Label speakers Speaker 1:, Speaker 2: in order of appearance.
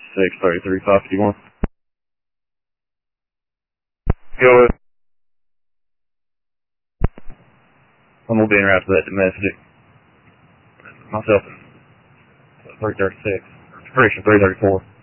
Speaker 1: 633-551. Go ahead. I'm going to be in route to that domestic. Myself, 336. Correction, 334.